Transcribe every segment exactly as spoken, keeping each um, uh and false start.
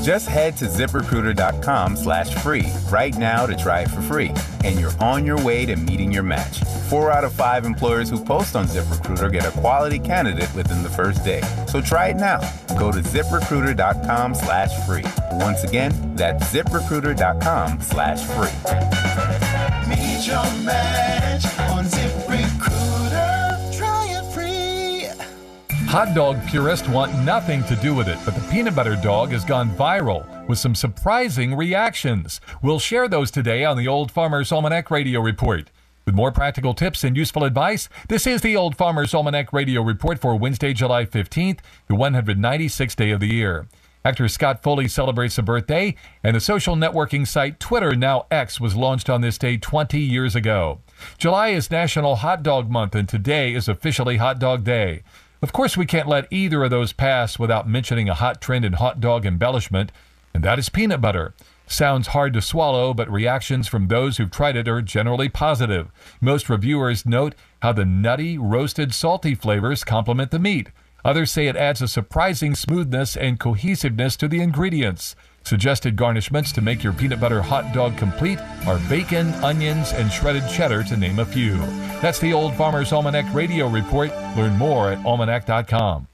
Just head to ZipRecruiter.com slash free right now to try it for free, and you're on your way to meeting your match. Four out of five employers who post on ZipRecruiter get a quality candidate within the first day. So try it now. Go to ZipRecruiter.com slash free. Once again, that's ZipRecruiter.com slash free. Meet your match on ZipRecruiter. Try it free. Hot dog purists want nothing to do with it, but the peanut butter dog has gone viral with some surprising reactions. We'll share those today on the Old Farmer's Almanac Radio Report. With more practical tips and useful advice, this is the Old Farmer's Almanac Radio Report for Wednesday, July fifteenth, the one hundred ninety-sixth day of the year. Actor Scott Foley celebrates a birthday, and the social networking site Twitter, now X, was launched on this day twenty years ago. July is National Hot Dog Month, and today is officially Hot Dog Day. Of course, we can't let either of those pass without mentioning a hot trend in hot dog embellishment, and that is peanut butter. Sounds hard to swallow, but reactions from those who've tried it are generally positive. Most reviewers note how the nutty, roasted, salty flavors complement the meat. Others say it adds a surprising smoothness and cohesiveness to the ingredients. Suggested garnishments to make your peanut butter hot dog complete are bacon, onions, and shredded cheddar, to name a few. That's the Old Farmer's Almanac Radio Report. Learn more at almanac dot com.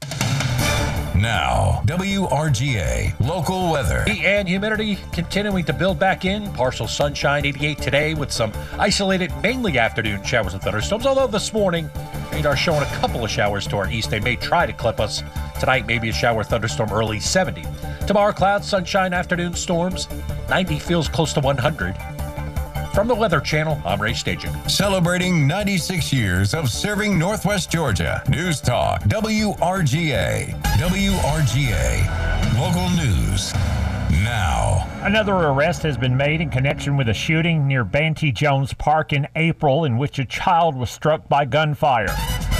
Now, W R G A Local Weather. Heat and humidity continuing to build back in. Partial sunshine, eighty-eight today, with some isolated, mainly afternoon showers and thunderstorms. Although this morning, radar showing a couple of showers to our east. They may try to clip us. Tonight, maybe a shower thunderstorm, early seventy. Tomorrow, clouds, sunshine, afternoon storms. ninety feels close to one hundred. From the Weather Channel, I'm Ray Stagik. Celebrating ninety-six years of serving Northwest Georgia. News Talk, W R G A. W R G A. Local news now. Another arrest has been made in connection with a shooting near Banty Jones Park in April, in which a child was struck by gunfire.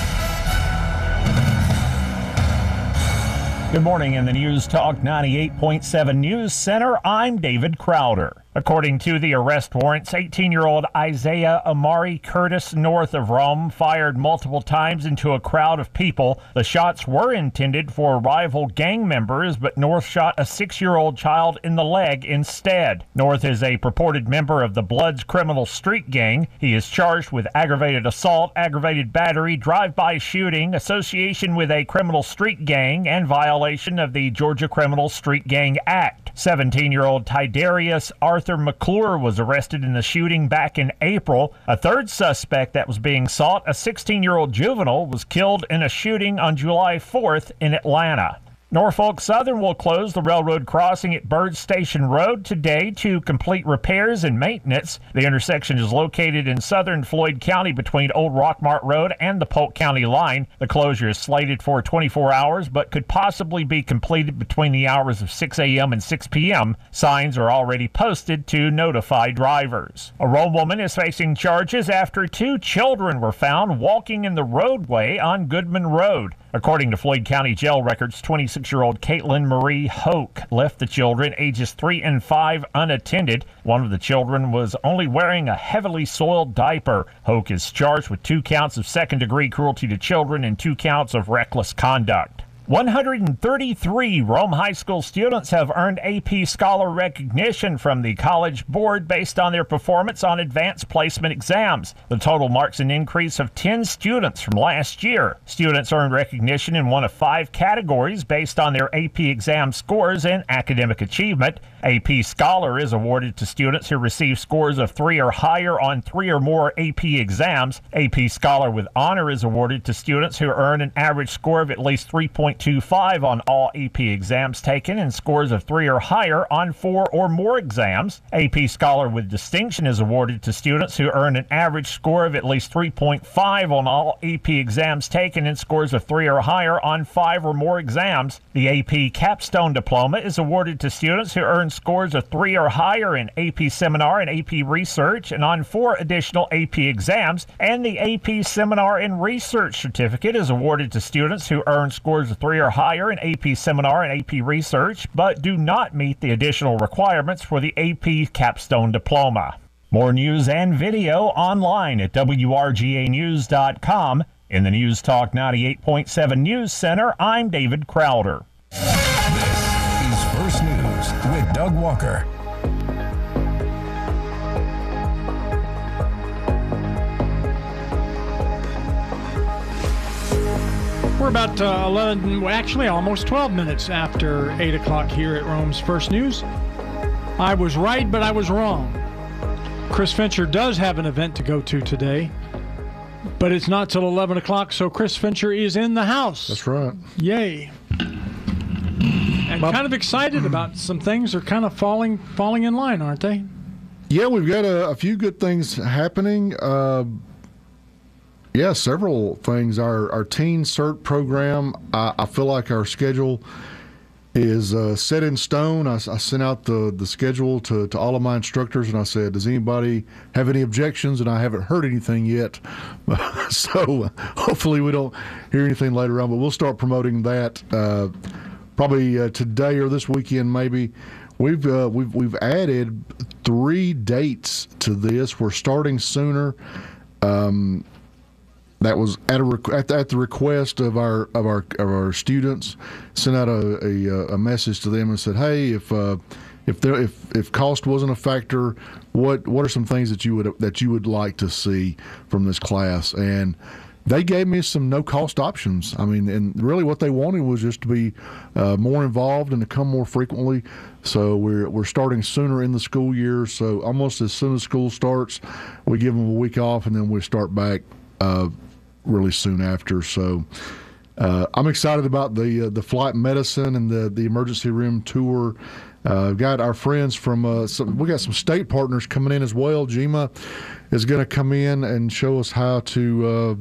Good morning. In the News Talk ninety-eight point seven News Center, I'm David Crowder. According to the arrest warrants, eighteen-year-old Isaiah Amari Curtis, north of Rome, fired multiple times into a crowd of people. The shots were intended for rival gang members, but North shot a six-year-old child in the leg instead. North is a purported member of the Bloods criminal street gang. He is charged with aggravated assault, aggravated battery, drive-by shooting, association with a criminal street gang, and violation of the Georgia Criminal Street Gang Act. seventeen-year-old Tidarius Arthur Arthur McClure was arrested in the shooting back in April. A third suspect that was being sought, a sixteen-year-old juvenile, was killed in a shooting on July fourth in Atlanta. Norfolk Southern will close the railroad crossing at Byrd Station Road today to complete repairs and maintenance. The intersection is located in southern Floyd County between Old Rockmart Road and the Polk County line. The closure is slated for twenty-four hours, but could possibly be completed between the hours of six a.m. and six p.m. Signs are already posted to notify drivers. A Rome woman is facing charges after two children were found walking in the roadway on Goodman Road. According to Floyd County jail records, twenty-six-year-old Caitlin Marie Hoke left the children ages three and five unattended. One of the children was only wearing a heavily soiled diaper. Hoke is charged with two counts of second-degree cruelty to children and two counts of reckless conduct. one hundred thirty-three Rome High School students have earned A P Scholar recognition from the College Board based on their performance on advanced placement exams. The total marks an increase of ten students from last year. Students earned recognition in one of five categories based on their A P exam scores and academic achievement. A P Scholar is awarded to students who receive scores of three or higher on three or more A P exams. A P Scholar with Honor is awarded to students who earn an average score of at least three point two five on all A P exams taken and scores of three or higher on four or more exams. A P Scholar with Distinction is awarded to students who earn an average score of at least three point five on all A P exams taken and scores of three or higher on five or more exams. The A P Capstone Diploma is awarded to students who earn scores of three or higher in A P Seminar and A P Research and on four additional A P exams. And the A P Seminar and Research Certificate is awarded to students who earn scores of three or higher in A P Seminar and A P Research, but do not meet the additional requirements for the A P Capstone Diploma. More news and video online at W R G A news dot com. In the News Talk ninety-eight point seven News Center, I'm David Crowder. This is First News Doug Walker. We're about uh, eleven, well, actually almost twelve minutes after eight o'clock here at Rome's First News. I was right, but I was wrong. Chris Fincher does have an event to go to today, but it's not till eleven o'clock, so Chris Fincher is in the house. That's right. Yay. And My- kind of excited about some things are kind of falling falling in line, aren't they? Yeah, we've got a, a few good things happening. Uh, yeah, several things. Our our teen cert program, I, I feel like our schedule is uh, set in stone. I, I sent out the, the schedule to, to all of my instructors, and I said, does anybody have any objections? And I haven't heard anything yet. So hopefully we don't hear anything later on, but we'll start promoting that uh, probably uh, today or this weekend maybe. We've uh, we've we've added three dates to this. We're starting sooner. Um, that was at a requ- at, the, at the request of our of our of our students. Sent out a a, a message to them and said, "Hey, if uh, if there if if cost wasn't a factor, what what are some things that you would that you would like to see from this class?" And they gave me some no-cost options. I mean, and really what they wanted was just to be uh, more involved and to come more frequently. So we're we're starting sooner in the school year. So almost as soon as school starts, we give them a week off, and then we start back uh, really soon after. So uh, I'm excited about the uh, the flight medicine and the the emergency room tour. Uh, we've got our friends from uh, some, we got some state partners coming in as well. G M A is going to come in and show us how to. Uh,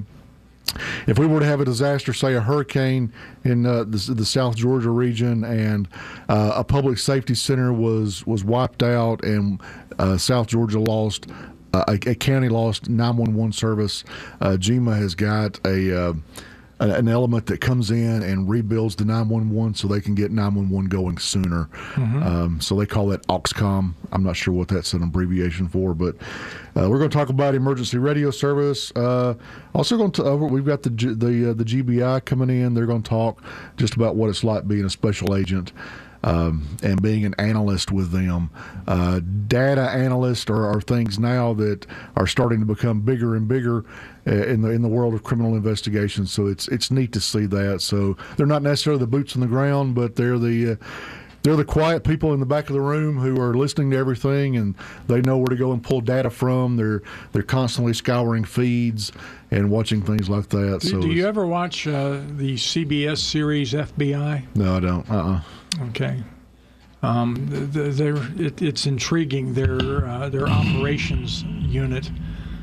If we were to have a disaster, say a hurricane in uh, the, the South Georgia region, and uh, a public safety center was, was wiped out, and uh, South Georgia lost, uh, a, a county lost nine one one service, uh, G M A has got a uh, an element that comes in and rebuilds the nine one one so they can get nine one one going sooner. Mm-hmm. Um, so they call that Auxcom. I'm not sure what that's an abbreviation for, but uh, we're going to talk about emergency radio service. Uh, also, going to uh, we've got the G- the uh, the G B I coming in. They're going to talk just about what it's like being a special agent. Um, and being an analyst with them. Uh, data analysts are, are things now that are starting to become bigger and bigger uh, in the in the world of criminal investigations. So it's it's neat to see that. So they're not necessarily the boots on the ground, but they're the uh, they're the quiet people in the back of the room who are listening to everything, and they know where to go and pull data from. They're they're constantly scouring feeds and watching things like that. Do, so do you ever watch uh, the C B S series F B I? No, I don't. Uh-uh. Okay. Um, they're, it, it's intriguing. Their uh, their operations unit,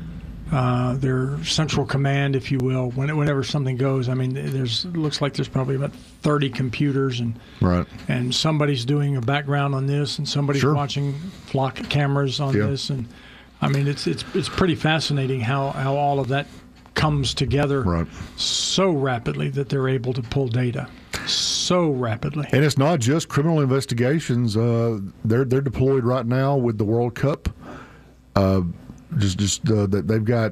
uh, their central command, if you will, when, whenever something goes. I mean, there's looks like there's probably about thirty computers, and right. and somebody's doing a background on this, and somebody's Sure. watching flock cameras on Yeah. this, and I mean, it's it's it's pretty fascinating how, how all of that comes together Right. so rapidly that they're able to pull data so rapidly. And it's not just criminal investigations. Uh, they're they're deployed right now with the World Cup. Uh, just just uh, that they've got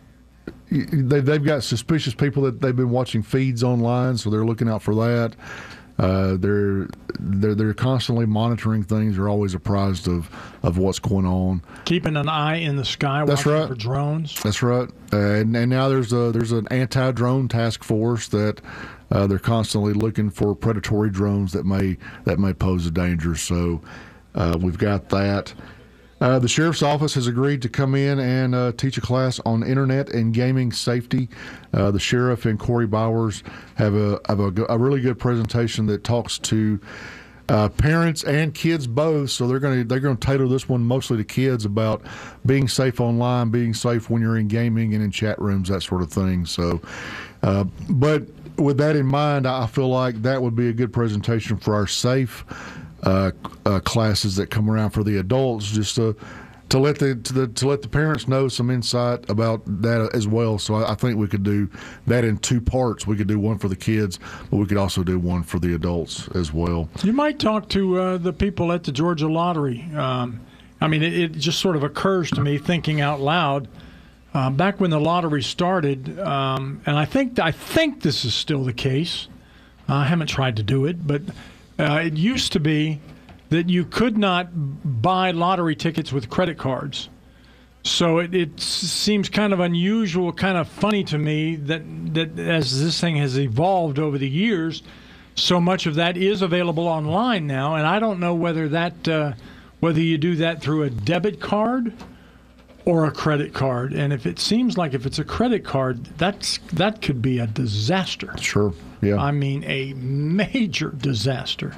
they they've got suspicious people that they've been watching feeds online, so they're looking out for that. Uh, they're they're they're constantly monitoring things. They're always apprised of, of what's going on. Keeping an eye in the sky, That's watching right. for drones. That's right. Uh, and, and now there's a there's an anti-drone task force that uh, they're constantly looking for predatory drones that may that may pose a danger. So uh, we've got that. Uh, the sheriff's office has agreed to come in and uh, teach a class on internet and gaming safety. Uh, the sheriff and Corey Bowers have a have a, a really good presentation that talks to uh, parents and kids both. So they're going to they're going to tailor this one mostly to kids about being safe online, being safe when you're in gaming and in chat rooms, that sort of thing. So, uh, but with that in mind, I feel like that would be a good presentation for our safe Uh, uh, classes that come around for the adults, just to to let the to, the, to let the parents know some insight about that as well. So I, I think we could do that in two parts. We could do one for the kids, but we could also do one for the adults as well. You might talk to uh, the people at the Georgia Lottery. Um, I mean, it, it just sort of occurs to me, thinking out loud. Uh, back when the lottery started, um, and I think I think this is still the case. Uh, I haven't tried to do it, but. Uh, it used to be that you could not buy lottery tickets with credit cards. So it, it seems kind of unusual, kind of funny to me that, that as this thing has evolved over the years, so much of that is available online now, and I don't know whether that uh, whether you do that through a debit card or a credit card. And if it seems like if it's a credit card, that's that could be a disaster. Sure, yeah. I mean, a major disaster.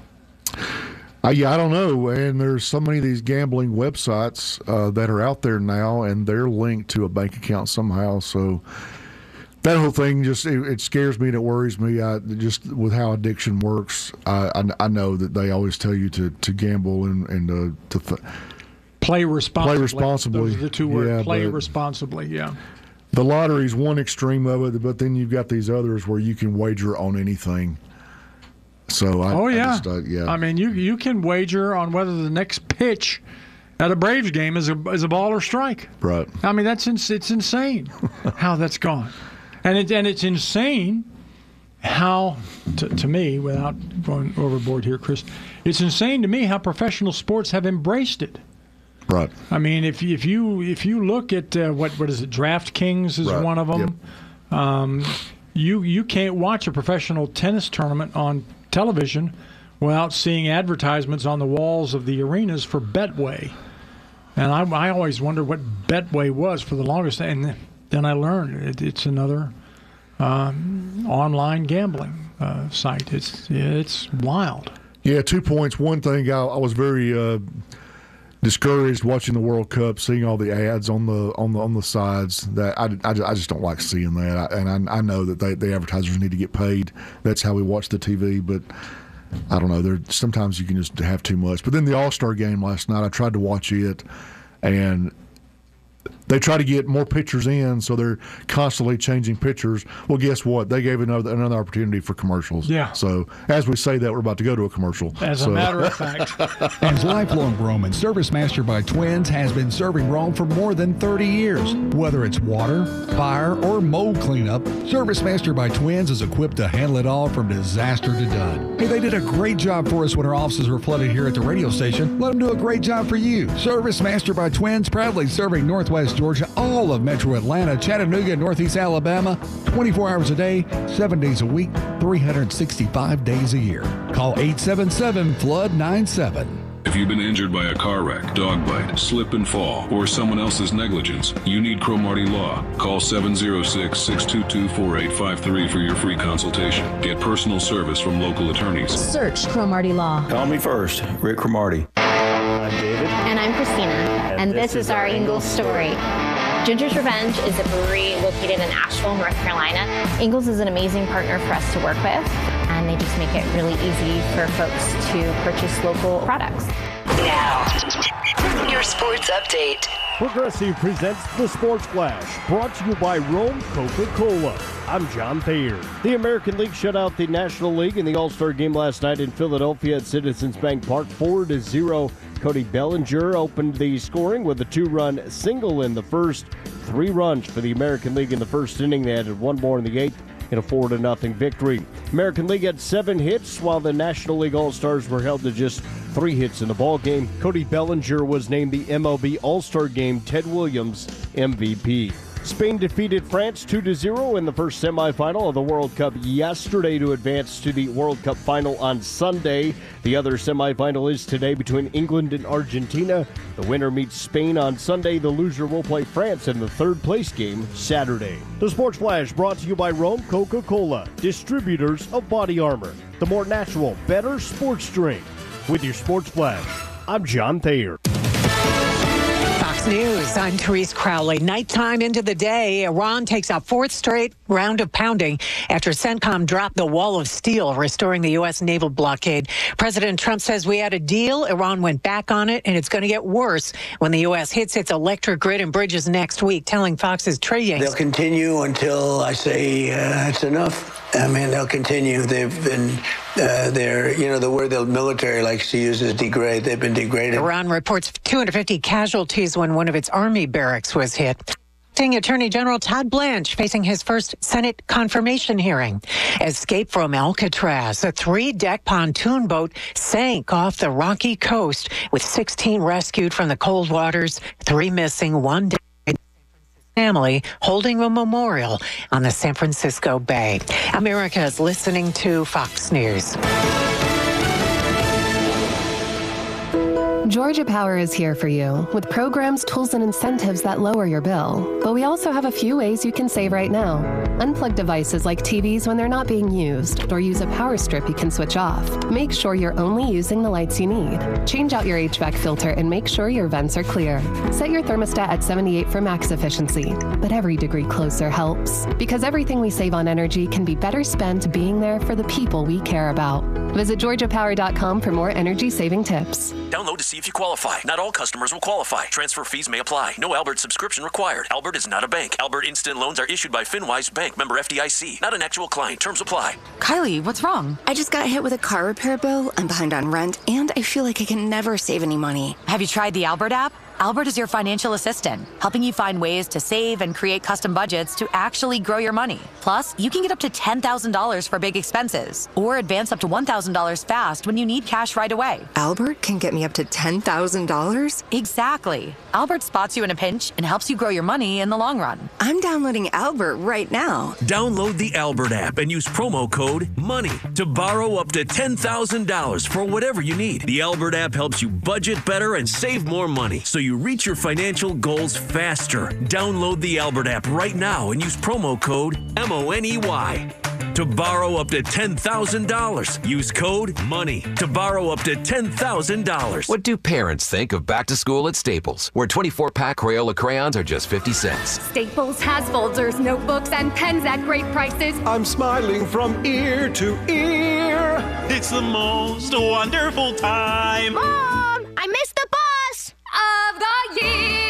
Uh, yeah, I don't know. And there's so many of these gambling websites uh, that are out there now, and they're linked to a bank account somehow. So that whole thing just it, it scares me and it worries me. I, just with how addiction works, I, I, I know that they always tell you to, to gamble and, and uh, to th- play responsibly. Play responsibly. Those are the two words. Yeah, play but responsibly, yeah. The lottery's one extreme of it, but then you've got these others where you can wager on anything. So I, oh yeah, I just, uh, yeah. I mean, you you can wager on whether the next pitch at a Braves game is a is a ball or strike. Right. I mean, that's ins- it's insane how that's gone, and it and it's insane how to, to me, without going overboard here, Chris, it's insane to me how professional sports have embraced it. Right. I mean, if if you if you look at uh, what what is it, DraftKings is right. one of them. Yep. Um, you you can't watch a professional tennis tournament on television without seeing advertisements on the walls of the arenas for Betway. And I, I always wondered what Betway was for the longest, and then I learned it, it's another um, online gambling uh, site. It's it's wild. Yeah, two points. One thing, I, I was very uh, discouraged watching the World Cup, seeing all the ads on the on the on the sides. That I, I, I just don't like seeing that. I, and I, I know that they, the advertisers need to get paid. That's how we watch the T V. But I don't know. There sometimes you can just have too much. But then the All-Star game last night, I tried to watch it, and they try to get more pitchers in, so they're constantly changing pitchers. Well, guess what? They gave another another opportunity for commercials. Yeah. So as we say that, we're about to go to a commercial. As so. a matter of fact. As lifelong Roman, Service Master by Twins has been serving Rome for more than thirty years. Whether it's water, fire, or mold cleanup, Service Master by Twins is equipped to handle it all from disaster to done. Hey, they did a great job for us when our offices were flooded here at the radio station. Let them do a great job for you. Service Master by Twins, proudly serving Northwest Georgia, all of Metro Atlanta, Chattanooga, Northeast Alabama, twenty-four hours a day, seven days a week, three hundred sixty-five days a year. Call eight seven seven, flood nine seven. If you've been injured by a car wreck, dog bite, slip and fall, or someone else's negligence, you need Cromartie Law. Call seven oh six, six two two, four eight five three for your free consultation. Get personal service from local attorneys. Search Cromartie Law. Call me first, Rick Cromartie. I'm David. And I'm Christina. And, and this, this is our Ingles story. Ginger's Revenge is a brewery located in Asheville, North Carolina. Ingles is an amazing partner for us to work with, and they just make it really easy for folks to purchase local products. Now, your sports update. Progressive presents the Sports Flash, brought to you by Rome Coca-Cola. I'm John Thayer. The American League shut out the National League in the All-Star game last night in Philadelphia at Citizens Bank Park, four to zero. Cody Bellinger opened the scoring with a two-run single in the first. Three runs for the American League in the first inning. They added one more in the eighth in a four to nothing victory. American League had seven hits, while the National League All-Stars were held to just three hits in the ballgame. Cody Bellinger was named the M L B All-Star Game Ted Williams M V P. Spain defeated France two to zero in the first semifinal of the World Cup yesterday to advance to the World Cup final on Sunday. The other semifinal is today between England and Argentina. The winner meets Spain on Sunday. The loser will play France in the third place game Saturday. The Sports Flash brought to you by Rome Coca-Cola, distributors of Body Armor, the more natural, better sports drink. With your Sports Flash, I'm John Thayer. Fox News, I'm Therese Crowley. Nighttime into the day, Iran takes a fourth straight round of pounding after CENTCOM dropped the wall of steel, restoring the U S naval blockade. President Trump says we had a deal. Iran went back on it, and it's going to get worse when the U S hits its electric grid and bridges next week, telling Fox's Trey Yanks. They'll continue until I say uh, it's enough. I mean, they'll continue. They've been, uh, they're, you know, the word the military likes to use is degrade. They've been degraded. Iran reports two hundred fifty casualties when one of its army barracks was hit. Acting Attorney General Todd Blanche facing his first Senate confirmation hearing. Escape from Alcatraz. A three-deck pontoon boat sank off the rocky coast with sixteen rescued from the cold waters, three missing, one dead. Family holding a memorial on the San Francisco Bay. America is listening to Fox News. Georgia Power is here for you with programs, tools, and incentives that lower your bill. But we also have a few ways you can save right now. Unplug devices like T Vs when they're not being used, or use a power strip you can switch off. Make sure you're only using the lights you need. Change out your H V A C filter and make sure your vents are clear. Set your thermostat at seventy-eight for max efficiency. But every degree closer helps, because everything we save on energy can be better spent being there for the people we care about. Visit georgia power dot com for more energy-saving tips. Download to see if you qualify. Not all customers will qualify. Transfer fees may apply. No Albert subscription required. Albert is not a bank. Albert Instant Loans are issued by FinWise Bank, member F D I C. Not an actual client. Terms apply. Kylie, what's wrong? I just got hit with a car repair bill. I'm behind on rent, and I feel like I can never save any money. Have you tried the Albert app? Albert is your financial assistant, helping you find ways to save and create custom budgets to actually grow your money. Plus, you can get up to ten thousand dollars for big expenses, or advance up to one thousand dollars fast when you need cash right away. Albert can get me up to ten thousand dollars? Exactly. Albert spots you in a pinch and helps you grow your money in the long run. I'm downloading Albert right now. Download the Albert app and use promo code MONEY to borrow up to ten thousand dollars for whatever you need. The Albert app helps you budget better and save more money, so you reach your financial goals faster. Download the Albert app right now and use promo code M O N E Y to borrow up to ten thousand dollars. Use code MONEY to borrow up to ten thousand dollars. What do parents think of back to school at Staples, where twenty-four pack Crayola crayons are just fifty cents? Staples has folders, notebooks, and pens at great prices. I'm smiling from ear to ear. It's the most wonderful time. Mom, I missed the bus of the year.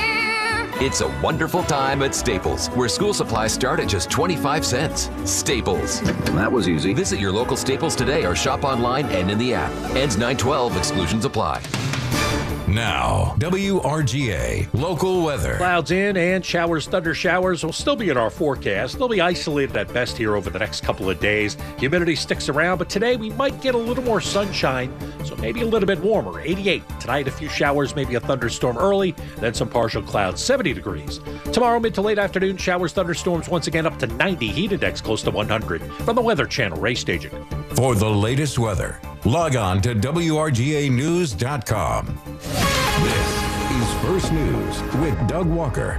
It's a wonderful time at Staples, where school supplies start at just twenty-five cents. Staples. That was easy. Visit your local Staples today or shop online and in the app. Ends nine twelve. Exclusions apply. Now, W R G A local weather. Clouds in and showers, thunder showers will still be in our forecast. They'll be isolated at best here over the next couple of days. Humidity sticks around, but today we might get a little more sunshine, so maybe a little bit warmer. eighty-eight. Tonight, a few showers, maybe a thunderstorm early, then some partial clouds, seventy degrees. Tomorrow, mid to late afternoon, showers, thunderstorms once again up to ninety. Heat index close to one hundred. From the Weather Channel, Ray Staging. For the latest weather, log on to W R G A news dot com. This is First News with Doug Walker.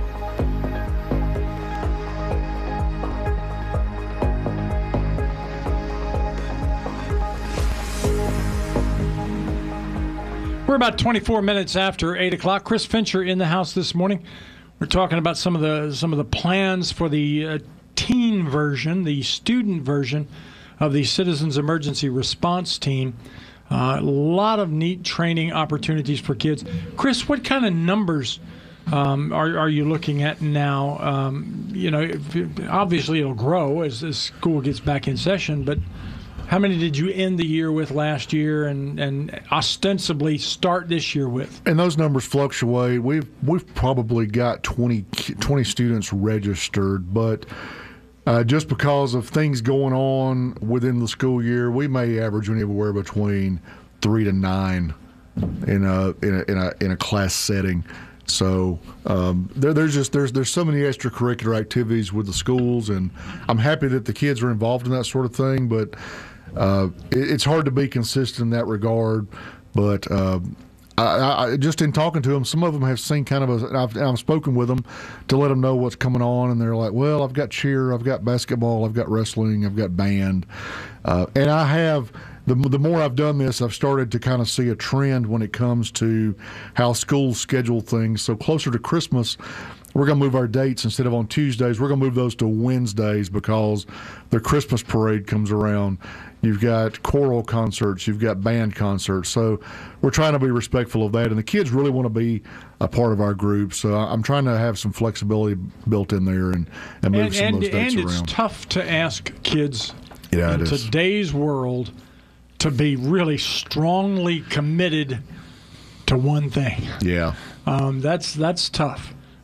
We're about twenty-four minutes after eight o'clock. Chris Fincher in the house this morning. We're talking about some of the some of the plans for the uh, teen version, the student version of the Citizens Emergency Response Team. Uh, a lot of neat training opportunities for kids. Chris, what kind of numbers um, are, are you looking at now? Um, you know, if, obviously it'll grow as, as school gets back in session, but how many did you end the year with last year and, and ostensibly start this year with? And those numbers fluctuate. We've we've probably got twenty, twenty students registered, but Uh, just because of things going on within the school year, we may average anywhere between three to nine in a in a in a, in a class setting. So um, there, there's just there's there's so many extracurricular activities with the schools, and I'm happy that the kids are involved in that sort of thing. But uh, it, it's hard to be consistent in that regard. But uh, I, I, just in talking to them, some of them have seen kind of a. I've, I've spoken with them to let them know what's coming on, and they're like, "Well, I've got cheer, I've got basketball, I've got wrestling, I've got band," uh, and I have. The, the more I've done this, I've started to kind of see a trend when it comes to how schools schedule things. So closer to Christmas, we're going to move our dates. Instead of on Tuesdays, we're going to move those to Wednesdays because the Christmas parade comes around. You've got choral concerts, you've got band concerts. So we're trying to be respectful of that. And the kids really want to be a part of our group. So I'm trying to have some flexibility built in there and, and move and, some and, of those dates and around. And it's tough to ask kids yeah, in it is. today's world to be really strongly committed to one thing. Yeah. Um, that's that's tough.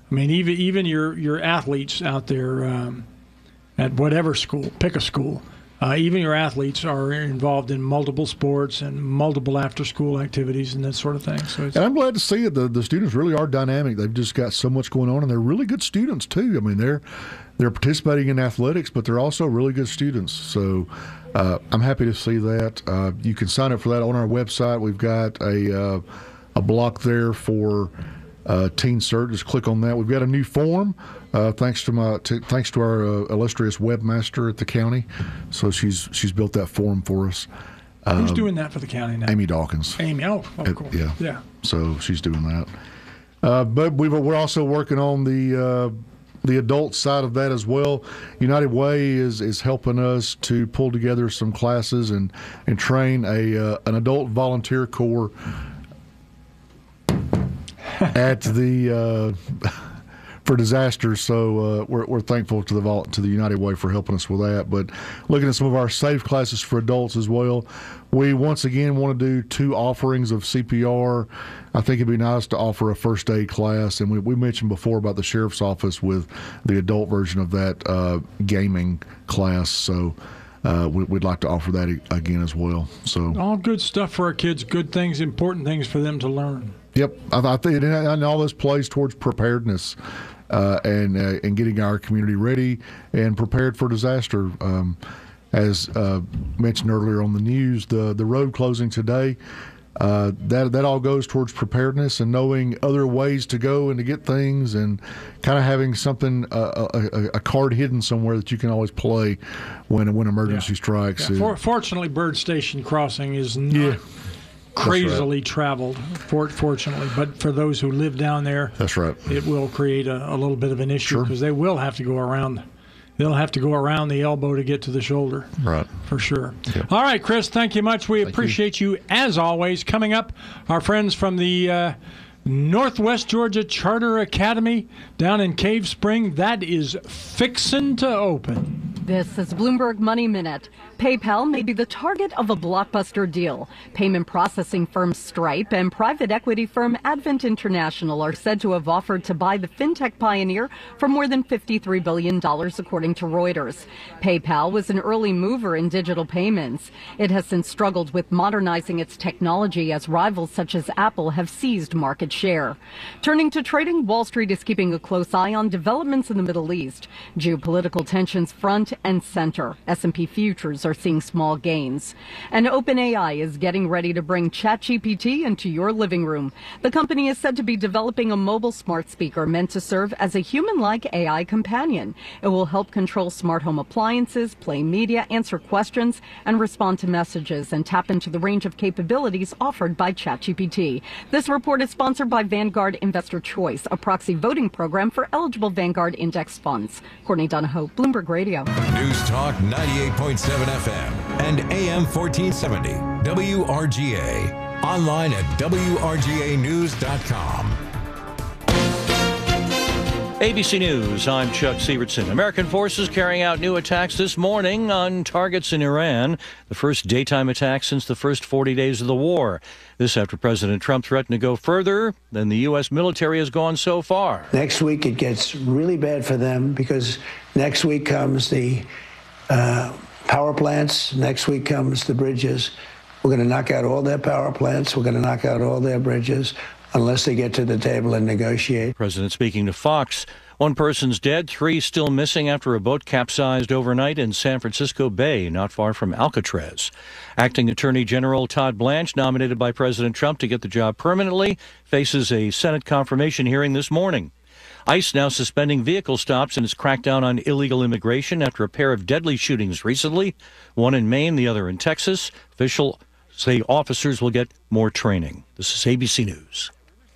I mean, even even your your athletes out there um, at whatever school, pick a school. Uh, even your athletes are involved in multiple sports and multiple after-school activities and that sort of thing. So, it's, and I'm glad to see it. The the students really are dynamic. They've just got so much going on, and they're really good students too. I mean, they're they're participating in athletics, but they're also really good students. So uh, I'm happy to see that. Uh, you can sign up for that on our website. We've got a uh, a block there for uh, Teen Cert. Just click on that. We've got a new form. Uh, thanks to my, to, thanks to our uh, illustrious webmaster at the county, so she's she's built that form for us. Who's um, doing that for the county now? Amy Dawkins. Amy, oh, oh At, cool. Yeah, yeah. So she's doing that. Uh, but we we're also working on the uh, the adult side of that as well. United Way is is helping us to pull together some classes and and train a uh, an adult volunteer corps at the. Uh, For disasters, so uh, we're, we're thankful to the to the United Way for helping us with that. But looking at some of our SAFE classes for adults as well, we once again want to do two offerings of C P R. I think it'd be nice to offer a first aid class, and we, we mentioned before about the sheriff's office with the adult version of that uh, gaming class. So uh, we, we'd like to offer that again as well. So all good stuff for our kids, good things, important things for them to learn. Yep, I, I think and all this plays towards preparedness uh, and uh, and getting our community ready and prepared for disaster. Um, as uh, mentioned earlier on the news, the the road closing today, uh, that that all goes towards preparedness and knowing other ways to go and to get things, and kind of having something uh, a, a card hidden somewhere that you can always play when when emergency yeah. strikes. Yeah. For, fortunately, Bird Station Crossing is not. Yeah. crazily right. traveled, fortunately. But for those who live down there, that's right. It will create a, a little bit of an issue because sure. they will have to go around. They'll have to go around the elbow to get to the shoulder. Right. For sure. Yep. All right, Chris, thank you much. We thank appreciate you. you as always. Coming up, our friends from the uh, Northwest Georgia Charter Academy down in Cave Spring. That is fixin' to open. This is Bloomberg Money Minute. PayPal may be the target of a blockbuster deal. Payment processing firm Stripe and private equity firm Advent International are said to have offered to buy the fintech pioneer for more than fifty-three billion dollars, according to Reuters. PayPal was an early mover in digital payments. It has since struggled with modernizing its technology as rivals such as Apple have seized market share. Turning to trading, Wall Street is keeping a close eye on developments in the Middle East. Geopolitical tensions front and center. S and P futures are seeing small gains. And OpenAI is getting ready to bring ChatGPT into your living room. The company is said to be developing a mobile smart speaker meant to serve as a human-like A I companion. It will help control smart home appliances, play media, answer questions, and respond to messages, and tap into the range of capabilities offered by ChatGPT. This report is sponsored by Vanguard Investor Choice, a proxy voting program for eligible Vanguard index funds. Courtney Donahoe, Bloomberg Radio. News Talk ninety-eight point seven F M and A M fourteen seventy W R G A. Online at W R G A news dot com. A B C News, I'm Chuck Sievertson. American forces carrying out new attacks this morning on targets in Iran, the first daytime attack since the first forty days of the war. This after President Trump threatened to go further than the U S military has gone so far. Next week it gets really bad for them because next week comes the uh, power plants, next week comes the bridges. We're going to knock out all their power plants, we're going to knock out all their bridges, unless they get to the table and negotiate. President speaking to Fox. One person's dead, three still missing after a boat capsized overnight in San Francisco Bay, not far from Alcatraz. Acting Attorney General Todd Blanche, nominated by President Trump to get the job permanently, faces a Senate confirmation hearing this morning. ICE now suspending vehicle stops in its crackdown on illegal immigration after a pair of deadly shootings recently, one in Maine, the other in Texas. Officials say officers will get more training. This is A B C News.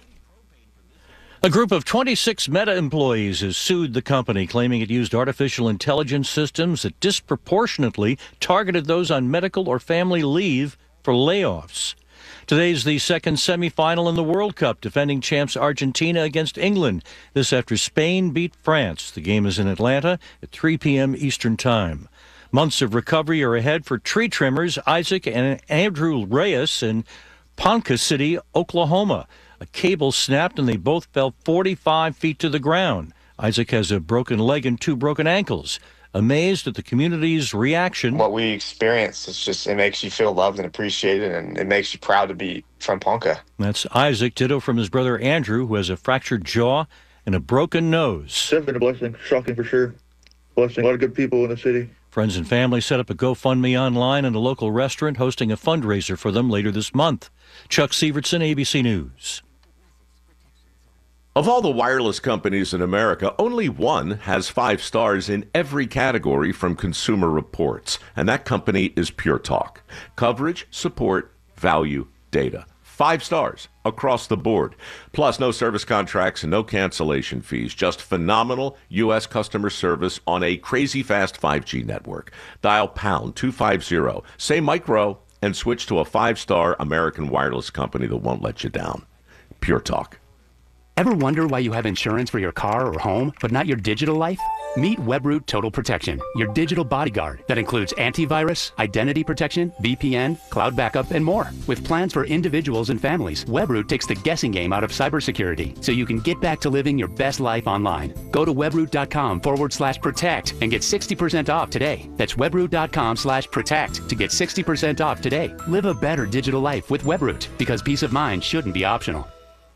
A group of twenty-six Meta employees has sued the company, claiming it used artificial intelligence systems that disproportionately targeted those on medical or family leave for layoffs. Today's the second semifinal in the World Cup, defending champs Argentina against England. This after Spain beat France. The game is in Atlanta at three p.m. Eastern Time. Months of recovery are ahead for tree trimmers Isaac and Andrew Reyes in Ponca City, Oklahoma. A cable snapped and they both fell forty-five feet to the ground. Isaac has a broken leg and two broken ankles. Amazed at the community's reaction. What we experience, it's just, it makes you feel loved and appreciated, and it makes you proud to be from Ponca. That's Isaac. Ditto from his brother Andrew, who has a fractured jaw and a broken nose. It's been a blessing, shocking for sure. Blessing a lot of good people in the city. Friends and family set up a GoFundMe online and a local restaurant hosting a fundraiser for them later this month. Chuck Sievertson, A B C News. Of all the wireless companies in America, only one has five stars in every category from Consumer Reports, and that company is Pure Talk. Coverage, support, value, data. Five stars across the board. Plus, no service contracts and no cancellation fees. Just phenomenal U S customer service on a crazy fast five G network. Dial pound two fifty, say micro, and switch to a five-star American wireless company that won't let you down. Pure Talk. Ever wonder why you have insurance for your car or home, but not your digital life? Meet Webroot Total Protection, your digital bodyguard that includes antivirus, identity protection, V P N, cloud backup, and more. With plans for individuals and families, Webroot takes the guessing game out of cybersecurity so you can get back to living your best life online. Go to webroot.com forward slash protect and get sixty percent off today. That's webroot.com slash protect to get sixty percent off today. Live a better digital life with Webroot, because peace of mind shouldn't be optional.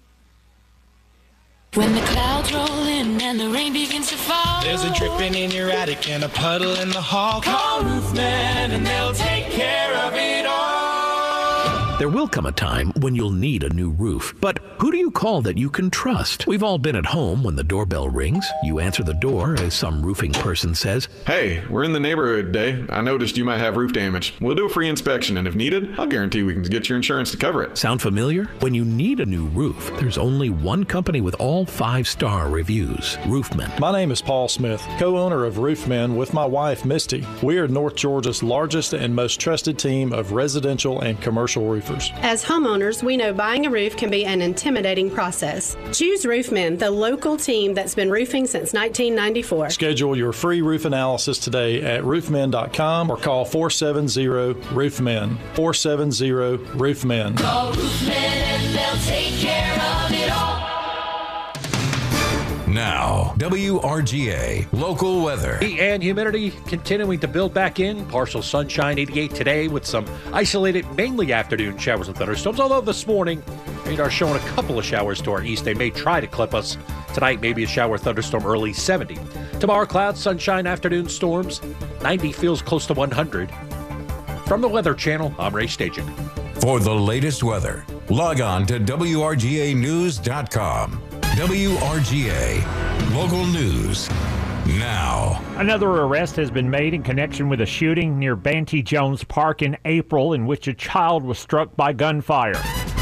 When the clouds roll in and the rain begins to fall, There's a dripping in your attic and a puddle in the hall. call Roofman and they'll take care of it all. There will come a time when you'll need a new roof. But who do you call that you can trust? We've all been at home when the doorbell rings. You answer the door as some roofing person says, "Hey, we're in the neighborhood today. I noticed you might have roof damage. We'll do a free inspection, and if needed, I'll guarantee we can get your insurance to cover it." Sound familiar? When you need a new roof, there's only one company with all five-star reviews, Roofman. My name is Paul Smith, co-owner of Roofman with my wife, Misty. We are North Georgia's largest and most trusted team of residential and commercial roofers. As homeowners, we know buying a roof can be an intimidating process. Choose Roofman, the local team that's been roofing since nineteen ninety-four. Schedule your free roof analysis today at roofman dot com or call four seven zero roofman. four seven zero roofman. Call Roofman and they'll take care of it all. Now, W R G A local weather. Heat and humidity continuing to build back in. Partial sunshine, eighty-eight today with some isolated, mainly afternoon showers and thunderstorms. Although this morning, radar showing a couple of showers to our east. They may try to clip us. Tonight, maybe a shower thunderstorm early, seventy. Tomorrow, clouds, sunshine, afternoon storms. ninety feels close to one hundred. From the Weather Channel, I'm Ray Stajic. For the latest weather, log on to W R G A news dot com. W R G A local news now. Another arrest has been made in connection with a shooting near Banty Jones Park in April, in which a child was struck by gunfire.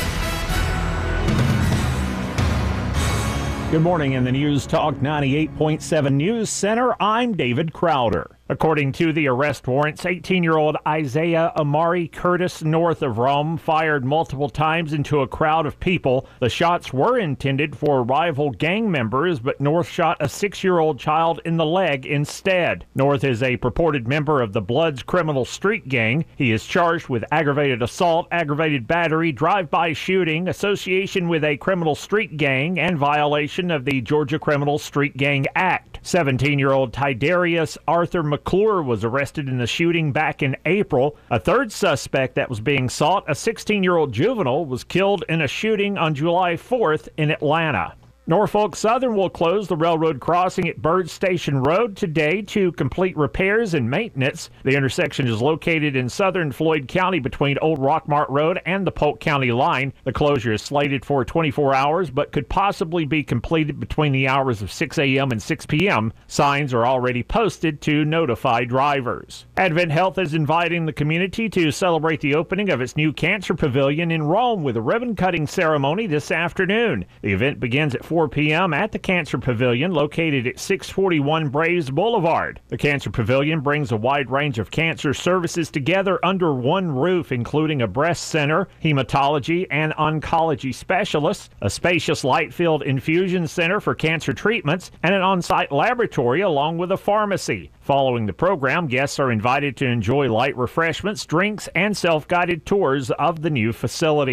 Good morning in the News Talk ninety-eight point seven News Center. I'm David Crowder. According to the arrest warrants, eighteen-year-old Isaiah Amari Curtis, north of Rome, fired multiple times into a crowd of people. The shots were intended for rival gang members, but North shot a six-year-old child in the leg instead. North is a purported member of the Bloods criminal street gang. He is charged with aggravated assault, aggravated battery, drive-by shooting, association with a criminal street gang, and violation of the Georgia Criminal Street Gang Act. seventeen-year-old Tidarius Arthur McClure was arrested in the shooting back in April. A third suspect that was being sought, a sixteen-year-old juvenile, was killed in a shooting on July fourth in Atlanta. Norfolk Southern will close the railroad crossing at Bird Station Road today to complete repairs and maintenance. The intersection is located in southern Floyd County between Old Rockmart Road and the Polk County line. The closure is slated for twenty-four hours, but could possibly be completed between the hours of six a.m. and six p.m. Signs are already posted to notify drivers. Advent Health is inviting the community to celebrate the opening of its new cancer pavilion in Rome with a ribbon-cutting ceremony this afternoon. The event begins at four p.m. at the Cancer Pavilion, located at six forty-one Braves Boulevard. The Cancer Pavilion brings a wide range of cancer services together under one roof, including a breast center, hematology, and oncology specialists, a spacious light-filled infusion center for cancer treatments, and an on-site laboratory along with a pharmacy. Following the program, guests are invited to enjoy light refreshments, drinks, and self-guided tours of the new facility.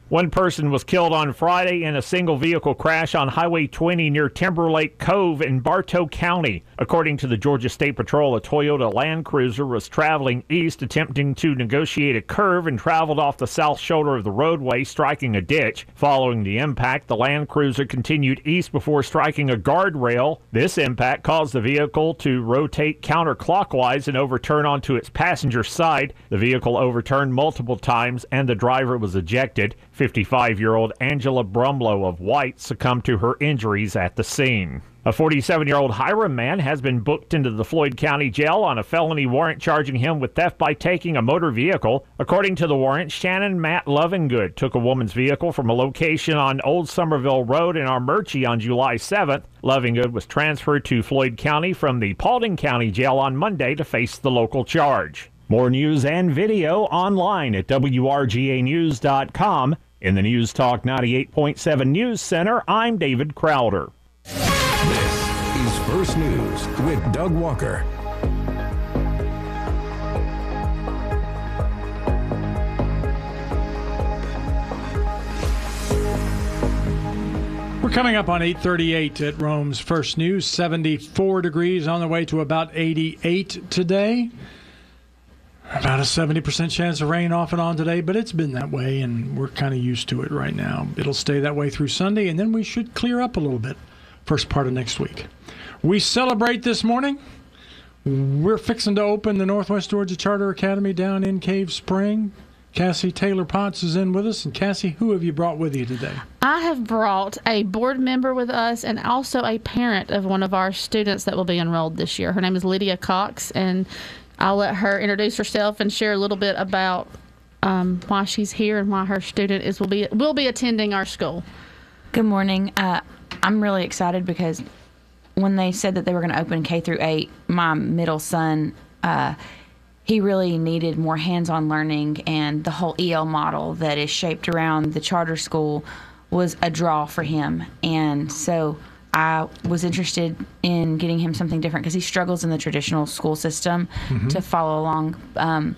One person was killed on Friday in a single-vehicle crash on Highway twenty near Timberlake Cove in Bartow County. According to the Georgia State Patrol, a Toyota Land Cruiser was traveling east, attempting to negotiate a curve, and traveled off the south shoulder of the roadway, striking a ditch. Following the impact, the Land Cruiser continued east before striking a guardrail. This impact caused the vehicle to rotate counterclockwise and overturn onto its passenger side. The vehicle overturned multiple times, and the driver was ejected. fifty-five-year-old Angela Brumlow of White succumbed to her injuries at the scene. A forty-seven-year-old Hiram man has been booked into the Floyd County Jail on a felony warrant charging him with theft by taking a motor vehicle. According to the warrant, Shannon Matt Lovingood took a woman's vehicle from a location on Old Somerville Road in Armurchie on July seventh. Lovingood was transferred to Floyd County from the Paulding County Jail on Monday to face the local charge. More news and video online at W R G A news dot com. In the News Talk ninety-eight point seven News Center, I'm David Crowder. This is First News with Doug Walker. We're coming up on eight thirty-eight at Rome's First News. seventy-four degrees on the way to about eighty-eight today. About a seventy percent chance of rain off and on today, but it's been that way, and we're kind of used to it right now. It'll stay that way through Sunday, and then we should clear up a little bit first part of next week. We celebrate this morning. We're fixing to open the Northwest Georgia Charter Academy down in Cave Spring. Cassie Taylor Potts is in with us. And Cassie, who have you brought with you today? I have brought a board member with us and also a parent of one of our students that will be enrolled this year. Her name is Lydia Cox, and I'll let her introduce herself and share a little bit about um, why she's here and why her student is will be will be attending our school. Good morning. Uh, I'm really excited because when they said that they were going to open K through eight, my middle son, uh, he really needed more hands-on learning, and the whole E L model that is shaped around the charter school was a draw for him. And so I was interested in getting him something different because he struggles in the traditional school system mm-hmm. to follow along. Um,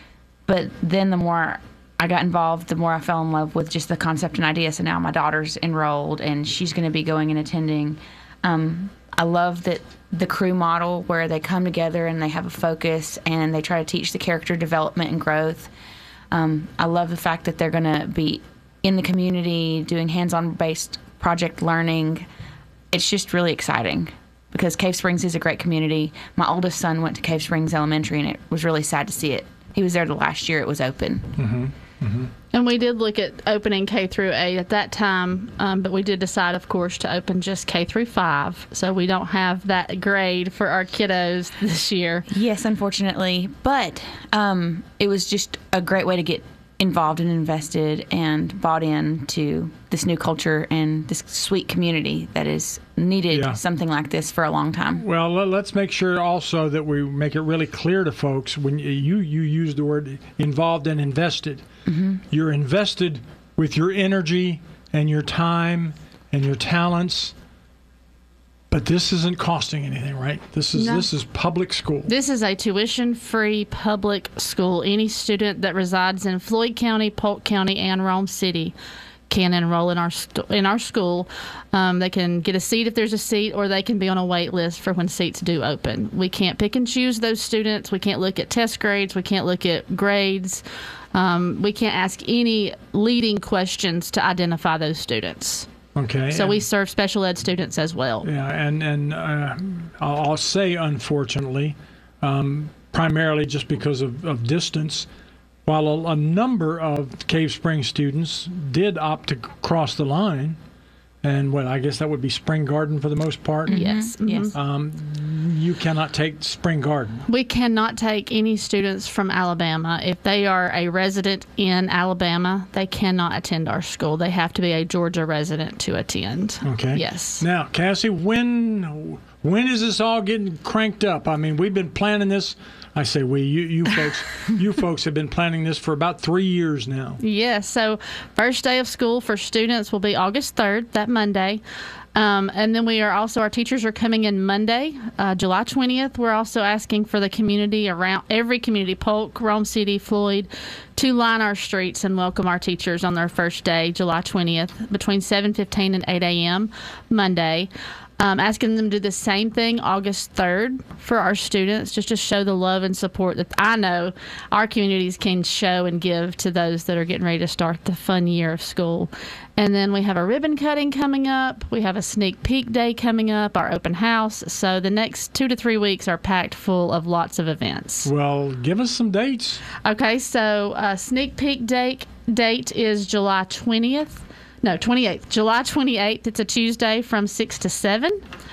but then the more I got involved, the more I fell in love with just the concept and idea. So now my daughter's enrolled, and she's going to be going and attending. Um, I love that the crew model where they come together and they have a focus and they try to teach the character development and growth. Um, I love the fact that they're going to be in the community doing hands-on based project learning. It's just really exciting because Cave Springs is a great community. My oldest son went to Cave Springs Elementary, and it was really sad to see it. He was there the last year it was open. Mm-hmm. Mm-hmm. And we did look at opening K through eight at that time, um, but we did decide, of course, to open just K through five, so we don't have that grade for our kiddos this year. Yes, unfortunately, but um, it was just a great way to get involved and invested and bought into this new culture and this sweet community that has needed yeah. something like this for a long time. Well, let's make sure also that we make it really clear to folks when you you use the word involved and invested. Mm-hmm. You're invested with your energy and your time and your talents. But this isn't costing anything, right? This is no. this is public school. This is a tuition-free public school. Any student that resides in Floyd County, Polk County, and Rome City can enroll in our st- in our school. Um, they can get a seat if there's a seat, or they can be on a wait list for when seats do open. We can't pick and choose those students. We can't look at test grades. We can't look at grades. Um, we can't ask any leading questions to identify those students. Okay. So we serve special ed students as well. Yeah, and, and uh, I'll, I'll say, unfortunately, um, primarily just because of, of distance, while a, a number of Cave Springs students did opt to cross the line, and what I guess that would be Spring Garden for the most part. Mm-hmm. Yes. Mm-hmm. Yes. Um, you cannot take Spring Garden. We cannot take any students from Alabama. If they are a resident in Alabama, they cannot attend our school. They have to be a Georgia resident to attend. Okay. Yes. Now, Cassie, when when is this all getting cranked up? I mean, we've been planning this. I say we, you, you folks, you folks have been planning this for about three years now. Yes. So first day of school for students will be August third, that Monday. Um, and then we are also, our teachers are coming in Monday, uh, July twentieth. We're also asking for the community around, every community, Polk, Rome City, Floyd, to line our streets and welcome our teachers on their first day, July twentieth, between seven fifteen and eight a.m. Monday. Um, asking them to do the same thing August third for our students, just to show the love and support that I know our communities can show and give to those that are getting ready to start the fun year of school. And then we have a ribbon cutting coming up. We have a sneak peek day coming up, our open house. So the next two to three weeks are packed full of lots of events. Well, give us some dates. Okay, so uh, sneak peek date, date is July twentieth. No, twenty-eighth. July twenty-eighth. It's a Tuesday from six to seven.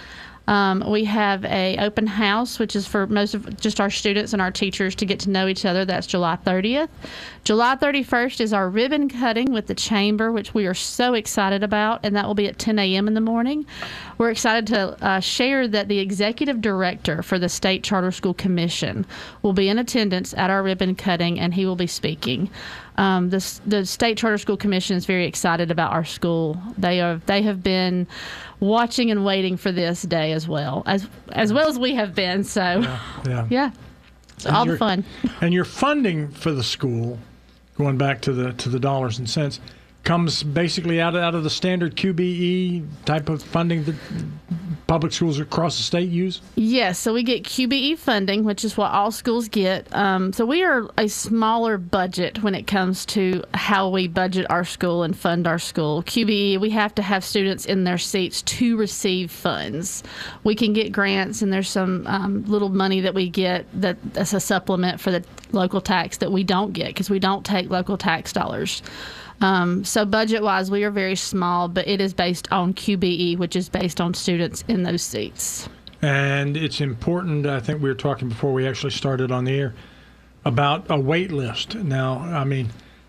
Um, we have a open house, which is for most of just our students and our teachers to get to know each other. That's July thirtieth. July thirty-first is our ribbon cutting with the chamber, which we are so excited about, and that will be at ten a.m. in the morning. We're excited to uh, share that the executive director for the State Charter School Commission will be in attendance at our ribbon cutting, and he will be speaking. Um, the, the State Charter School Commission is very excited about our school. They are they have been watching and waiting for this day as well as as well as we have been. So yeah, yeah. yeah. So all the fun. And your funding for the school, going back to the to the dollars and cents, comes basically out of, out of the standard Q B E type of funding that public schools across the state use? Yes, so we get Q B E funding, which is what all schools get. Um, so we are a smaller budget when it comes to how we budget our school and fund our school. Q B E, we have to have students in their seats to receive funds. We can get grants, and there's some um, little money that we get that, that's a supplement for the local tax that we don't get because we don't take local tax dollars. Um, so budget-wise, we are very small, but it is based on Q B E, which is based on students in those seats. And it's important, I think we were talking before we actually started on the air, about a wait list. Now, I mean,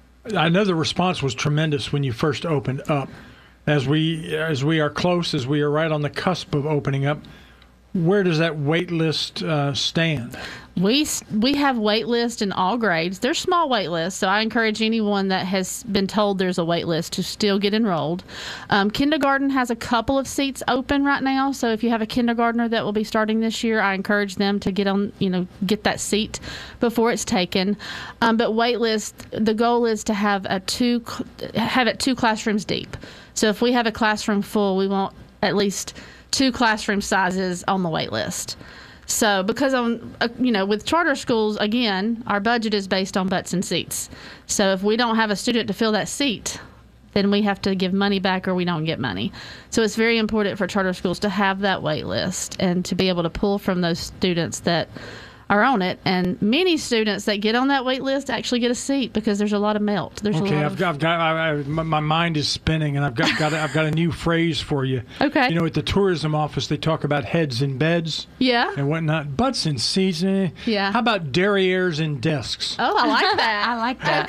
I know the response was tremendous when you first opened up. As we, as we are close, as we are right on the cusp of opening up, where does that wait list uh, stand? We we have wait lists in all grades. They're small wait lists, so I encourage anyone that has been told there's a wait list to still get enrolled. Um, kindergarten has a couple of seats open right now, so if you have a kindergartner that will be starting this year, I encourage them to get on, you know, get that seat before it's taken. Um, but wait list, the goal is to have a two have it two classrooms deep. So if we have a classroom full, we want at least two classroom sizes on the wait list. So because, on, uh, you know, with charter schools, again, our budget is based on butts and seats. So if we don't have a student to fill that seat, then we have to give money back or we don't get money. So it's very important for charter schools to have that wait list and to be able to pull from those students that are on it. And many students that get on that wait list actually get a seat because there's a lot of melt. There's okay, a lot I've of... got, I've got I, I, my, my mind is spinning, and I've got, got a, I've got a new phrase for you. Okay. You know, at the tourism office, they talk about heads in beds. Yeah. And whatnot. Butts in seats. Eh. Yeah. How about derrieres in desks? Oh, I like that. I like that.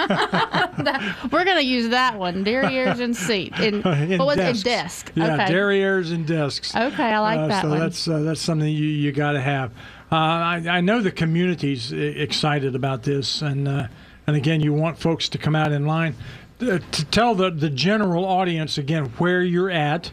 Okay. That, we're going to use that one. Derrieres and seat. In, in what was desks. it? Desk. Yeah, okay. derrieres and desks. Okay, I like uh, that so one. So that's, uh, that's something you, you got to have. Uh, I, I know the community's excited about this, and uh, and again, you want folks to come out in line. Uh, to tell the, the general audience, again, where you're at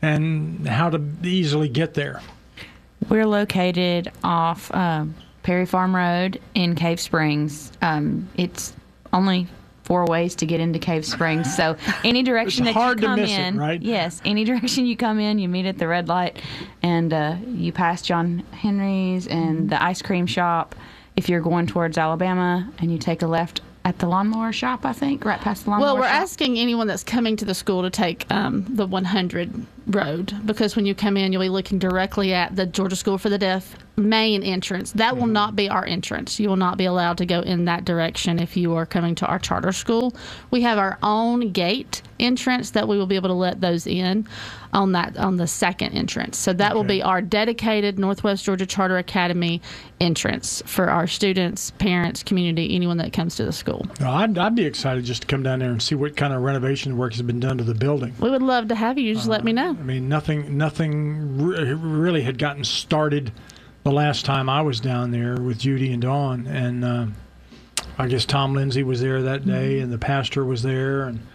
and how to easily get there. We're located off um, Perry Farm Road in Cave Springs. Um, it's only four ways to get into Cave Springs, so any direction it's that hard you come to miss in, it, right? Yes, any direction you come in, you meet at the red light, and uh, you pass John Henry's and the ice cream shop. If you're going towards Alabama, and you take a left at the lawnmower shop, I think, right past the lawnmower Well, we're shop. asking anyone that's coming to the school to take um, the one hundred road, because when you come in, you'll be looking directly at the Georgia School for the Deaf main entrance. That will not be our entrance. You will not be allowed to go in that direction if you are coming to our charter school. We have our own gate entrance that we will be able to let those in on that on the second entrance. So that okay. will be our dedicated Northwest Georgia Charter Academy entrance for our students, parents, community, anyone that comes to the school. Well, I'd, I'd be excited just to come down there and see what kind of renovation work has been done to the building. We would love to have you. Just uh, let me know. I mean, nothing, nothing re- really had gotten started the last time I was down there with Judy and Dawn, and uh, I guess Tom Lindsay was there that day, and the pastor was there, and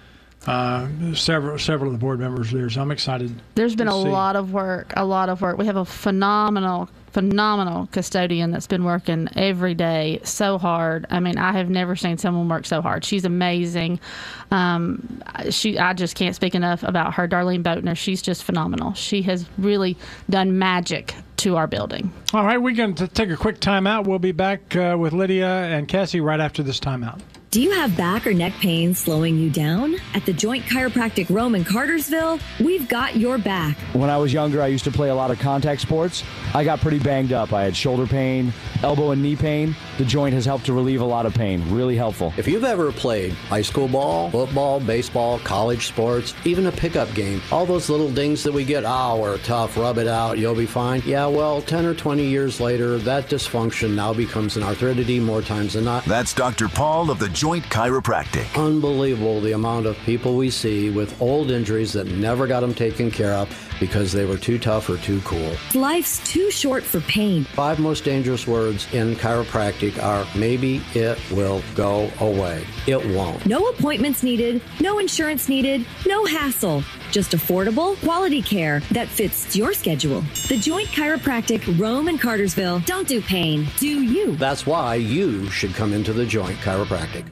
uh, several several of the board members there. So I'm excited. There's been to a see. lot of work, a lot of work. We have a phenomenal, phenomenal custodian that's been working every day so hard. I mean, I have never seen someone work so hard. She's amazing. Um, she, I just can't speak enough about her, Darlene Boatner. She's just phenomenal. She has really done magic to our building. All right, we're going to take a quick timeout. We'll be back uh, with Lydia and Cassie right after this timeout. Do you have back or neck pain slowing you down? At the Joint Chiropractic Rome in Cartersville, we've got your back. When I was younger, I used to play a lot of contact sports. I got pretty banged up. I had shoulder pain, elbow and knee pain. The Joint has helped to relieve a lot of pain. Really helpful. If you've ever played high school ball, football, baseball, college sports, even a pickup game, all those little dings that we get, oh, we're tough, rub it out, you'll be fine. Yeah, well, ten or twenty years later, that dysfunction now becomes an arthritis more times than not. That's Doctor Paul of the Joint Chiropractic. Unbelievable the amount of people we see with old injuries that never got them taken care of because they were too tough or too cool. Life's too short for pain. Five most dangerous words in chiropractic are maybe it will go away. It won't. No appointments needed, no insurance needed, no hassle. Just affordable, quality care that fits your schedule. The Joint Chiropractic Rome in Cartersville. Don't do pain, do you. That's why you should come into the Joint Chiropractic.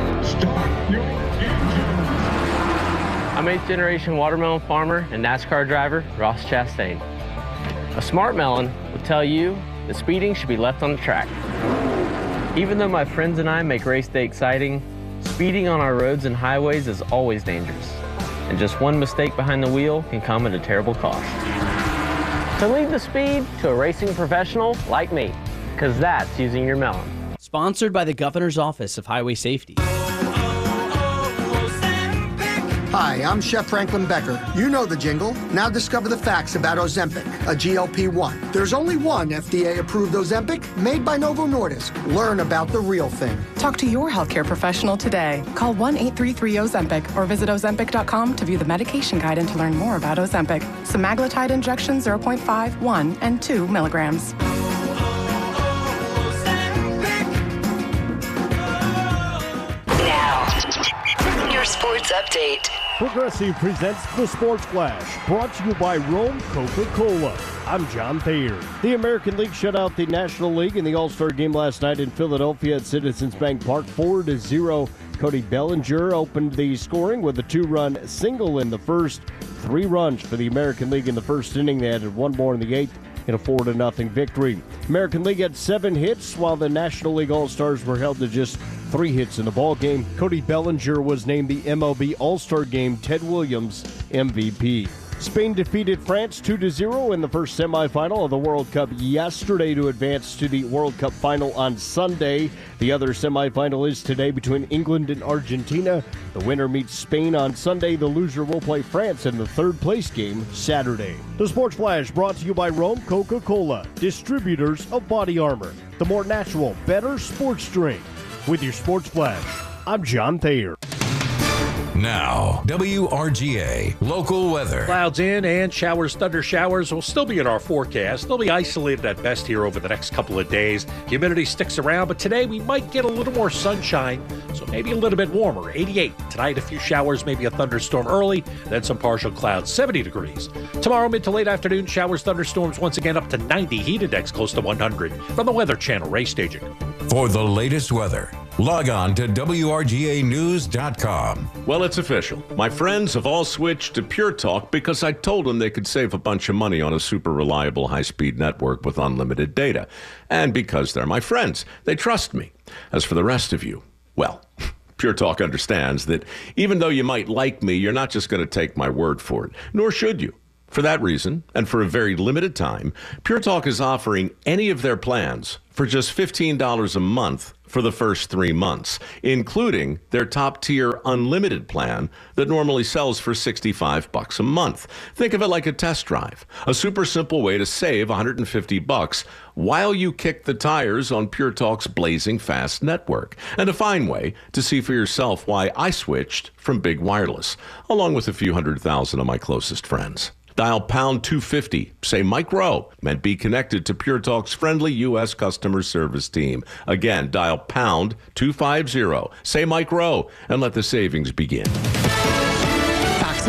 I'm eighth generation watermelon farmer and NASCAR driver Ross Chastain. A smart melon will tell you that speeding should be left on the track. Even though my friends and I make race day exciting, speeding on our roads and highways is always dangerous. And just one mistake behind the wheel can come at a terrible cost. So leave the speed to a racing professional like me, because that's using your melon. Sponsored by the Governor's Office of Highway Safety. Hi, I'm Chef Franklin Becker. You know the jingle. Now discover the facts about Ozempic, a G L P one. There's only one F D A-approved Ozempic made by Novo Nordisk. Learn about the real thing. Talk to your healthcare professional today. Call one eight three three Ozempic or visit Ozempic dot com to view the medication guide and to learn more about Ozempic. Semaglutide injection zero point five, one, and two milligrams. Now, your sports update. Progressive presents the Sports Flash, brought to you by Rome Coca-Cola. I'm John Thayer. The American League shut out the National League in the All-Star game last night in Philadelphia at Citizens Bank Park, four to zero. Cody Bellinger opened the scoring with a two-run single in the first. Three runs for the American League in the first inning. They added one more in the eighth in a four to nothing victory. American League had seven hits, while the National League All-Stars were held to just three hits in the ball game. Cody Bellinger was named the M L B All-Star Game Ted Williams M V P. Spain defeated France two to zero in the first semifinal of the World Cup yesterday to advance to the World Cup final on Sunday. The other semifinal is today between England and Argentina. The winner meets Spain on Sunday. The loser will play France in the third place game Saturday. The Sports Flash brought to you by Rome Coca-Cola, distributors of Body Armor, the more natural, better sports drink. With your Sports Flash, I'm John Thayer. Now, W R G A local weather. Clouds in and showers, thunder showers will still be in our forecast. They'll be isolated at best here over the next couple of days. Humidity sticks around, but today we might get a little more sunshine, so maybe a little bit warmer. eighty-eight. Tonight, a few showers, maybe a thunderstorm early, then some partial clouds, seventy degrees. Tomorrow, mid to late afternoon, showers, thunderstorms once again up to ninety. Heat index close to one hundred. From the Weather Channel, Ray Staging. For the latest weather, log on to W R G A news dot com. Well, it's official. My friends have all switched to Pure Talk because I told them they could save a bunch of money on a super reliable high-speed network with unlimited data. And because they're my friends, they trust me. As for the rest of you, well, Pure Talk understands that even though you might like me, you're not just going to take my word for it, nor should you. For that reason, and for a very limited time, Pure Talk is offering any of their plans for just fifteen dollars a month for the first three months, including their top-tier unlimited plan that normally sells for sixty-five bucks a month. Think of it like a test drive, a super simple way to save one hundred fifty bucks while you kick the tires on Pure Talk's blazing fast network, and a fine way to see for yourself why I switched from Big Wireless, along with a few hundred thousand of my closest friends. Dial pound two fifty, say Mike Rowe, and be connected to Pure Talk's friendly U S customer service team. Again, dial pound two fifty, say Mike Rowe, and let the savings begin.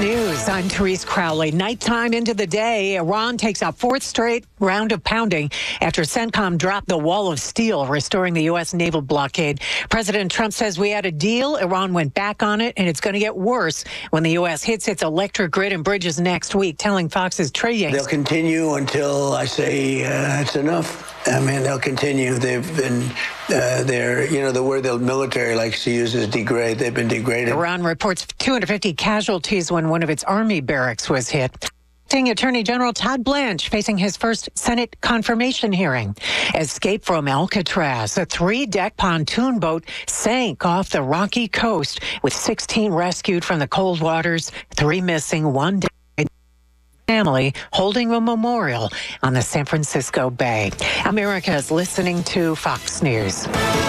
News, I'm Therese Crowley. Nighttime into the day, Iran takes a fourth straight round of pounding after CENTCOM dropped the wall of steel, restoring the U S naval blockade. President Trump says we had a deal. Iran went back on it, and it's going to get worse when the U S hits its electric grid and bridges next week, telling Fox's Trey Yanks. They'll continue until I say uh, it's enough. I mean, they'll continue. They've been, uh, they're, you know, the word the military likes to use is degrade. They've been degraded. Iran reports two hundred fifty casualties when one of its army barracks was hit. Attorney General Todd Blanche facing his first Senate confirmation hearing. Escape from Alcatraz. A three-deck pontoon boat sank off the rocky coast with sixteen rescued from the cold waters, three missing, one dead. Family holding a memorial on the San Francisco Bay. America is listening to Fox News.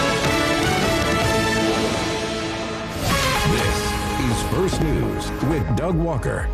This is First News with Doug Walker.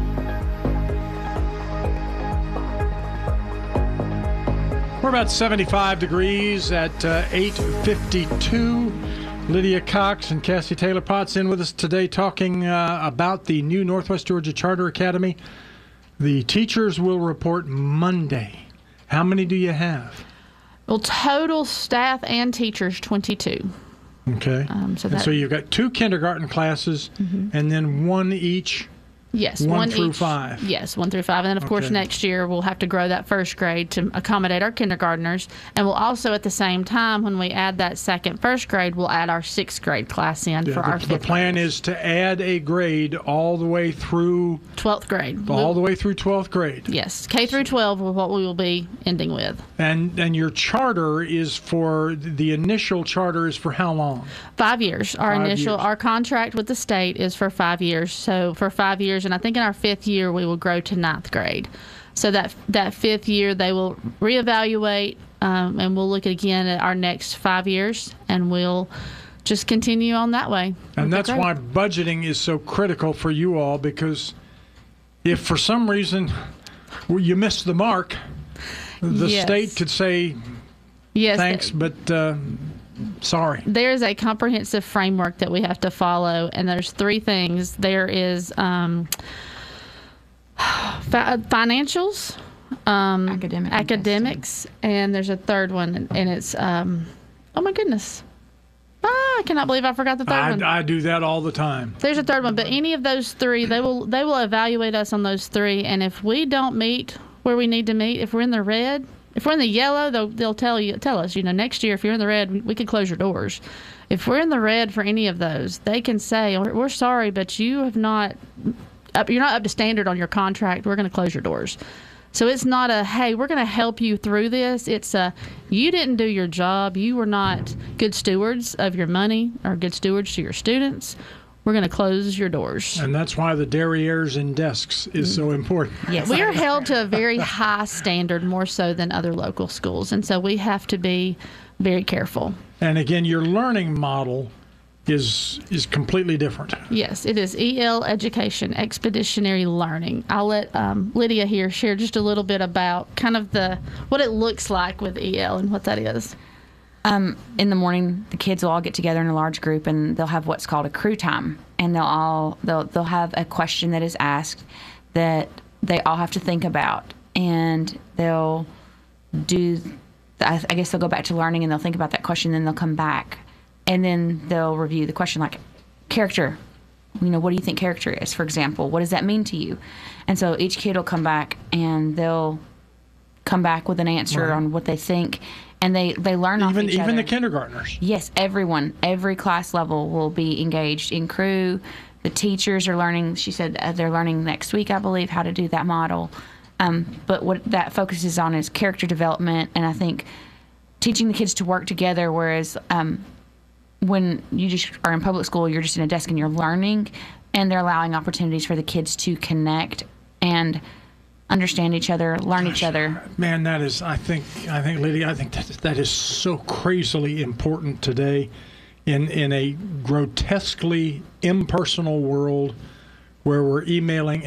We're about seventy-five degrees at uh, eight fifty-two. Lydia Cox and Cassie Taylor Potts in with us today talking uh, about the new Northwest Georgia Charter Academy. The teachers will report Monday. How many do you have? Well, total staff and teachers, twenty-two. Okay. Um, so, and that, so you've got two kindergarten classes, mm-hmm. and then one each. Yes, one, one through each, five. Yes, one through five. And then, of course, Okay. next year we'll have to grow that first grade to accommodate our kindergartners. And we'll also, at the same time, when we add that second first grade, we'll add our sixth grade class in Yeah, for the, our the fifth plan is to add a grade all the way through twelfth grade. all the way through twelfth grade. Yes, K through twelve is what we will be ending with. And and your charter is for the initial charter is for how long? Five years. Our Five initial, years. our contract with the state is for five years. So for five years, and I think in our fifth year we will grow to ninth grade. So that that fifth year they will reevaluate, um, and we'll look again at our next five years, and we'll just continue on that way. And that's why budgeting is so critical for you all, because if for some reason you missed the mark, the Yes. state could say Yes, thanks, but uh, sorry. There's a comprehensive framework that we have to follow, and there's three things. There is um, fi- financials, um, Academic academics, and there's a third one, and, and it's um, oh my goodness, ah, I cannot believe I forgot the third one. I, I do that all the time. There's a third one, but any of those three, they will they will evaluate us on those three, and if we don't meet where we need to meet, if we're in the red, if we're in the yellow, they'll they'll tell you tell us, you know, next year if you're in the red, we, we can close your doors. If we're in the red for any of those, they can say, we're, we're sorry, but you have not up, you're not up to standard on your contract. We're going to close your doors. So it's not a, hey, we're going to help you through this. It's a, you didn't do your job. You were not good stewards of your money or good stewards to your students. We're going to close your doors. And that's why the derrieres and desks is so important. Yes, we are held to a very high standard, more so than other local schools. And so we have to be very careful. And again, your learning model is is completely different. Yes, it is E L education, expeditionary learning. I'll let um, Lydia here share just a little bit about kind of the what it looks like with E L and what that is. Um, in the morning, the kids will all get together in a large group, and they'll have what's called a crew time, and they'll all they'll they'll have a question that is asked that they all have to think about, and they'll do. I guess they'll go back to learning, and they'll think about that question, then they'll come back, and then they'll review the question, like character. You know, what do you think character is? For example, what does that mean to you? And so each kid will come back, and they'll come back with an answer Right. on what they think. And they, they learn off Even each even other. the kindergartners. Yes, everyone, every class level will be engaged in crew. The teachers are learning, she said uh, they're learning next week, I believe, how to do that model. Um, but what that focuses on is character development, and I think teaching the kids to work together, whereas um, when you just are in public school, you're just in a desk and you're learning, and they're allowing opportunities for the kids to connect and understand each other, learn each other. Man, that is, I think, I think, Lydia, I think that that is so crazily important today in in a grotesquely impersonal world where we're emailing